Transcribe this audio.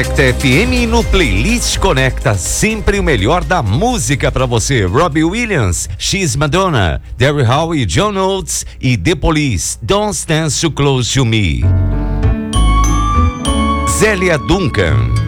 Conecta FM no Playlist Conecta, sempre o melhor da música pra você. Robbie Williams, She's Madonna, Daryl Hall e John Oates e The Police, Don't Stand So Close to Me. Zélia Duncan.